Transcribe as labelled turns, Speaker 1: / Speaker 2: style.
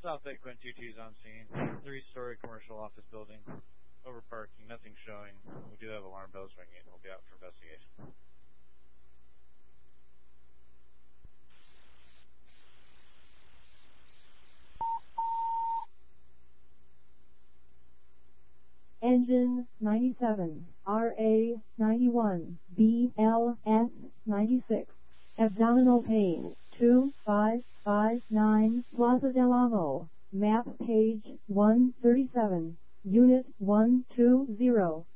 Speaker 1: South Lake Quint 22's on scene. 3-story commercial office building. Over parking, nothing showing. We do have alarm bells ringing. We'll be out for investigation.
Speaker 2: Engine 97, RA 91, BLS 96. Abdominal pain 2559 Plaza del Amo. Map page 137. Unit 120.